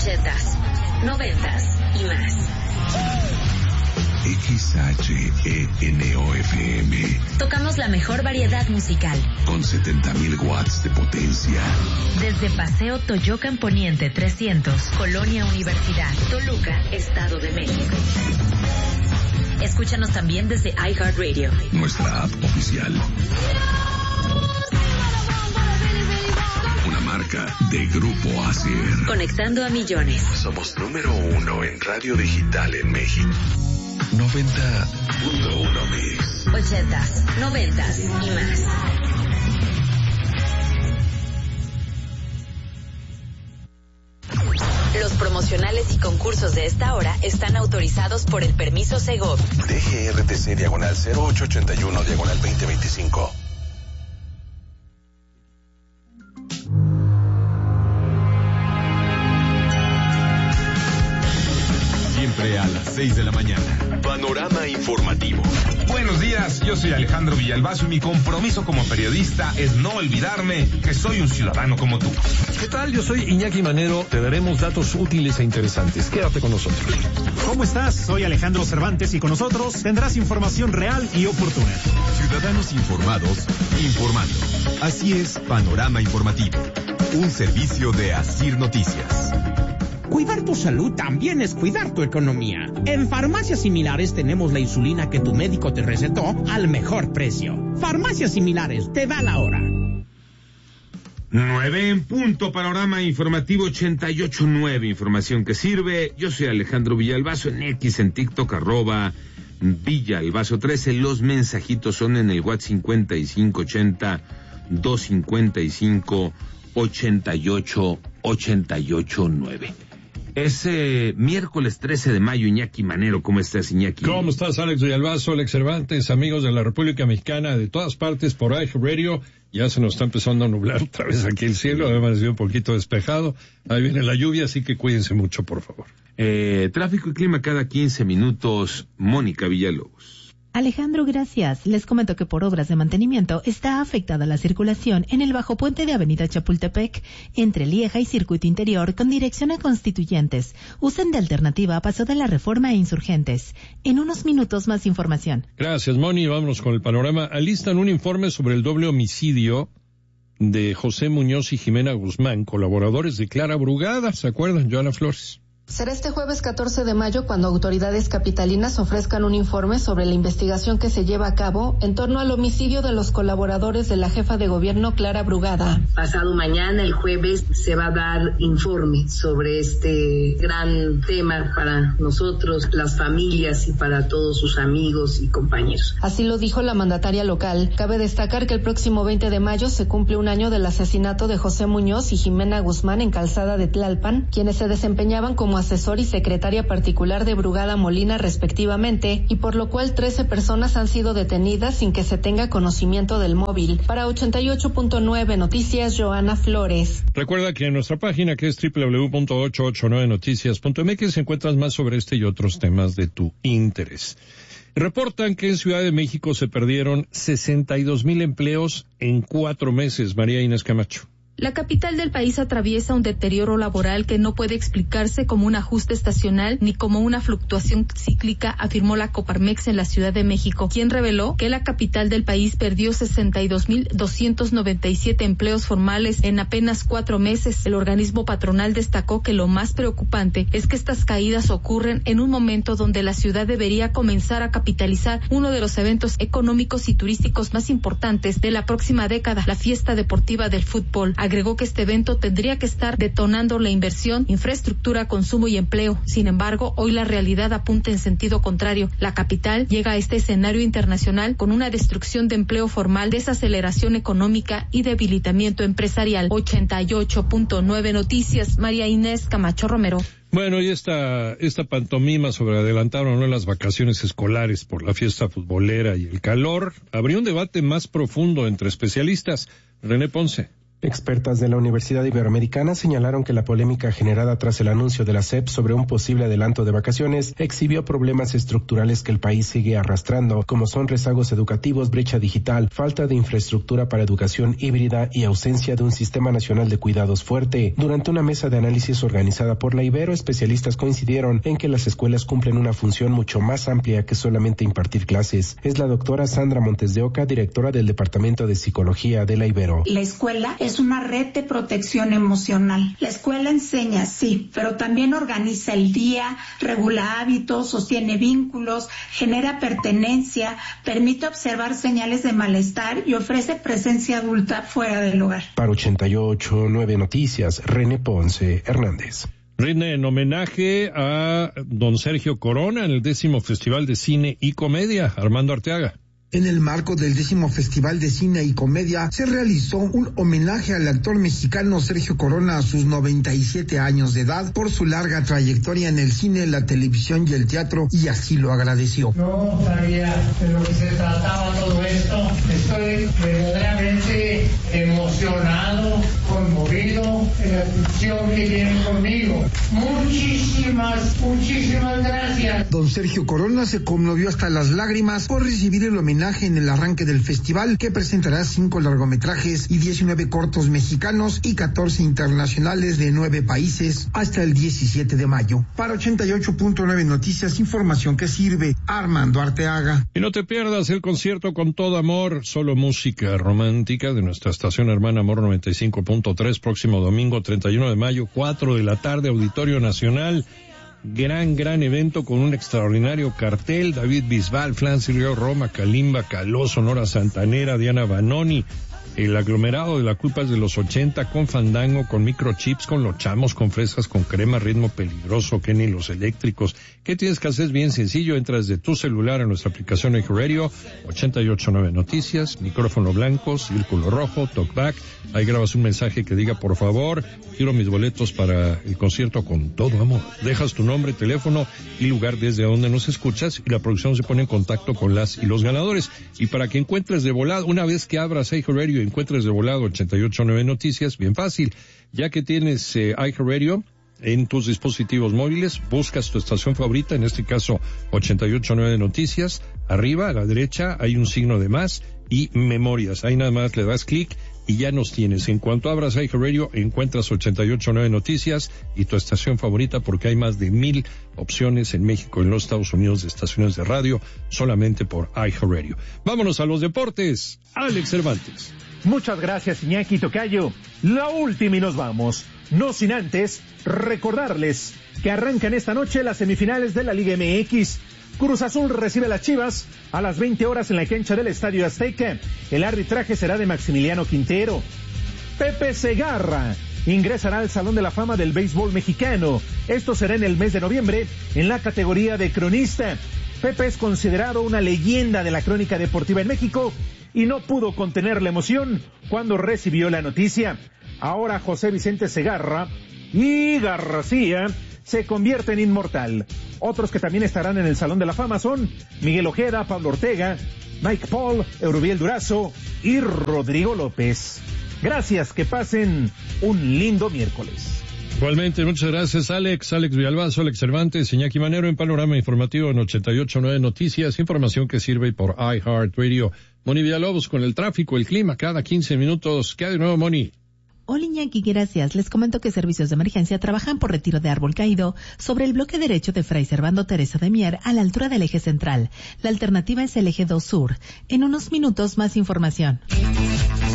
80s, 90s y más. XHENOFM. Tocamos la mejor variedad musical. Con 70,000 watts de potencia. Desde Paseo Toyocan Poniente 300, Colonia Universidad, Toluca, Estado de México. Escúchanos también desde iHeartRadio. Nuestra app oficial. Una marca de Grupo ASIR. Conectando a millones. Somos número 1 en radio digital en México. 90.1 Mix. 80s, 90s y más. Los promocionales y concursos de esta hora están autorizados por el permiso Segov. DGRTC /0881/2025. Siempre a las 6 de la mañana. Panorama informativo. Buenos días, yo soy Alejandro Villalbazo y mi compromiso como periodista es no olvidarme que soy un ciudadano como tú. ¿Qué tal? Yo soy Iñaki Manero. Te daremos datos útiles e interesantes. Quédate con nosotros. ¿Cómo estás? Soy Alejandro Cervantes y con nosotros tendrás información real y oportuna. Ciudadanos informados, informando. Así es, Panorama Informativo. Un servicio de ASIR Noticias. Cuidar tu salud también es cuidar tu economía. En Farmacias Similares tenemos la insulina que tu médico te recetó al mejor precio. Farmacias Similares, te da la hora. 9 en punto, Panorama Informativo 88.9, información que sirve. Yo soy Alejandro Villalbazo, en X, en TikTok, @Villalbazo13. Los mensajitos son en el WhatsApp 5580-255-8889. Es miércoles 13 de mayo, Iñaki Manero. ¿Cómo estás, Iñaki? ¿Cómo estás, Alex Villalbazo, Alex Cervantes, amigos de la República Mexicana, de todas partes por iHeartRadio? Ya se nos está empezando a nublar otra vez aquí el cielo, además de un poquito despejado. Ahí viene la lluvia, así que cuídense mucho, por favor. Tráfico y clima cada 15 minutos, Mónica Villalobos. Alejandro, gracias. Les comento que por obras de mantenimiento está afectada la circulación en el bajo puente de Avenida Chapultepec, entre Lieja y Circuito Interior, con dirección a Constituyentes. Usen de alternativa a Paso de la Reforma e Insurgentes. En unos minutos más información. Gracias, Moni. Vámonos con el panorama. Alistan un informe sobre el doble homicidio de José Muñoz y Jimena Guzmán, colaboradores de Clara Brugada. ¿Se acuerdan? Joana Flores. Será este jueves 14 de mayo cuando autoridades capitalinas ofrezcan un informe sobre la investigación que se lleva a cabo en torno al homicidio de los colaboradores de la jefa de gobierno Clara Brugada. Pasado mañana, el jueves, se va a dar informe sobre este gran tema para nosotros, las familias y para todos sus amigos y compañeros. Así lo dijo la mandataria local. Cabe destacar que el próximo 20 de mayo se cumple un año del asesinato de José Muñoz y Jimena Guzmán en Calzada de Tlalpan, quienes se desempeñaban como asesor y secretaria particular de Brugada Molina respectivamente, y por lo cual 13 personas han sido detenidas sin que se tenga conocimiento del móvil. Para 88.9 Noticias, Joana Flores. Recuerda que en nuestra página, que es www.889noticias.mx, encuentras más sobre este y otros temas de tu interés. Reportan que en Ciudad de México se perdieron 62,000 empleos en 4 meses. María Inés Camacho. La capital del país atraviesa un deterioro laboral que no puede explicarse como un ajuste estacional ni como una fluctuación cíclica, afirmó la Coparmex en la Ciudad de México, quien reveló que la capital del país perdió 62,297 empleos formales en apenas 4 meses. El organismo patronal destacó que lo más preocupante es que estas caídas ocurren en un momento donde la ciudad debería comenzar a capitalizar uno de los eventos económicos y turísticos más importantes de la próxima década, la fiesta deportiva del fútbol. Agregó que este evento tendría que estar detonando la inversión, infraestructura, consumo y empleo. Sin embargo, hoy la realidad apunta en sentido contrario. La capital llega a este escenario internacional con una destrucción de empleo formal, desaceleración económica y debilitamiento empresarial. 88.9 Noticias, María Inés Camacho Romero. Bueno, y esta pantomima sobre adelantar o no las vacaciones escolares por la fiesta futbolera y el calor abrió un debate más profundo entre especialistas. René Ponce. Expertas de la Universidad Iberoamericana señalaron que la polémica generada tras el anuncio de la SEP sobre un posible adelanto de vacaciones exhibió problemas estructurales que el país sigue arrastrando, como son rezagos educativos, brecha digital, falta de infraestructura para educación híbrida y ausencia de un sistema nacional de cuidados fuerte. Durante una mesa de análisis organizada por la Ibero, especialistas coincidieron en que las escuelas cumplen una función mucho más amplia que solamente impartir clases. Es la doctora Sandra Montes de Oca, directora del Departamento de Psicología de la Ibero. La escuela es una red de protección emocional. La escuela enseña, sí, pero también organiza el día, regula hábitos, sostiene vínculos, genera pertenencia, permite observar señales de malestar y ofrece presencia adulta fuera del hogar. Para 88.9 Noticias, René Ponce Hernández. Rinde en homenaje a don Sergio Corona en el 10º Festival de Cine y Comedia. Armando Arteaga. En el marco del 10º Festival de Cine y Comedia se realizó un homenaje al actor mexicano Sergio Corona a sus 97 años de edad por su larga trayectoria en el cine, la televisión y el teatro, y así lo agradeció. No sabía de lo que se trataba todo esto. Estoy verdaderamente emocionado, conmovido en la atención que tienen conmigo. Muchísimas gracias. Don Sergio Corona se conmovió hasta las lágrimas por recibir el homenaje en el arranque del festival, que presentará 5 largometrajes y 19 cortos mexicanos y 14 internacionales de 9 países hasta el 17 de mayo. Para 88.9 Noticias, información que sirve. Armando Arteaga. Y no te pierdas el concierto Con Todo Amor, solo música romántica de nuestra estación hermana Amor 95.3, próximo domingo 31 de mayo, 4 de la tarde, Auditorio Nacional. Gran evento con un extraordinario cartel. David Bisbal, Francis Río Roma, Kalimba, Caló, Sonora Santanera, Diana Banoni. El aglomerado de la culpa es de los 80, con Fandango, con Microchips, con Los Chamos, con Fresas, con Crema, Ritmo Peligroso, Kenny Los Eléctricos. ¿Qué tienes que hacer? Es bien sencillo, entras de tu celular a nuestra aplicación Eje Radio, 88.9 Noticias, micrófono blanco, círculo rojo, talkback. Ahí grabas un mensaje que diga, por favor, quiero mis boletos para el concierto Con Todo Amor. Dejas tu nombre, teléfono y lugar desde donde nos escuchas, y la producción se pone en contacto con las y los ganadores. Y para que encuentres de volada, una vez que abras Eje Radio, encuentres de volado 88.9 Noticias, bien fácil. Ya que tienes iHeartRadio en tus dispositivos móviles, buscas tu estación favorita, en este caso 88.9 Noticias. Arriba a la derecha hay un signo de más y memorias. Ahí nada más le das clic y ya nos tienes. En cuanto abras iHeartRadio, encuentras 88.9 Noticias y tu estación favorita, porque hay más de 1,000 opciones en México y en los Estados Unidos de estaciones de radio solamente por iHeartRadio. Vámonos a los deportes. Alex Cervantes. Muchas gracias, Iñaki Tocayo. La última y nos vamos. No sin antes recordarles que arrancan esta noche las semifinales de la Liga MX. Cruz Azul recibe a las Chivas a las 20 horas en la cancha del Estadio Azteca. El arbitraje será de Maximiliano Quintero. Pepe Segarra ingresará al Salón de la Fama del Béisbol Mexicano. Esto será en el mes de noviembre en la categoría de cronista. Pepe es considerado una leyenda de la crónica deportiva en México y no pudo contener la emoción cuando recibió la noticia. Ahora José Vicente Segarra y García se convierten en inmortal. Otros que también estarán en el Salón de la Fama son Miguel Ojeda, Pablo Ortega, Mike Paul, Eurubiel Durazo y Rodrigo López. Gracias, que pasen un lindo miércoles. Igualmente, muchas gracias, Alex Villalbazo, Alex Cervantes, Iñaki Manero en Panorama Informativo en 88.9 Noticias, información que sirve por iHeartRadio. Moni Villalobos con el tráfico, el clima, cada 15 minutos. ¿Qué hay de nuevo, Moni? Hola, Iñaki, gracias. Les comento que servicios de emergencia trabajan por retiro de árbol caído sobre el bloque derecho de Fray Servando Teresa de Mier a la altura del eje central. La alternativa es el eje 2 sur. En unos minutos más información.